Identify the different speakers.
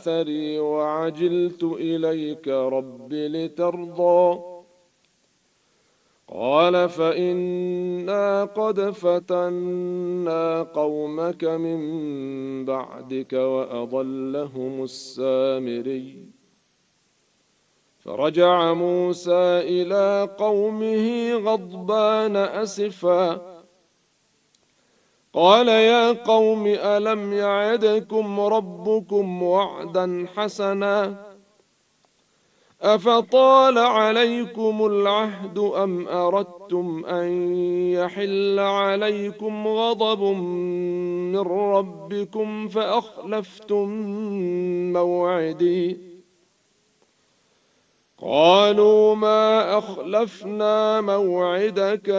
Speaker 1: أثري وعجلت إليك رب لترضى. قال فإنا قد فتنا قومك من بعدك وأضلهم السامري. فرجع موسى إلى قومه غضبان أسفا قال يا قوم ألم يعدكم ربكم وعدا حسنا أفطال عليكم العهد أم أردتم أن يحل عليكم غضب من ربكم فأخلفتم موعدي. قالوا ما أخلفنا موعدك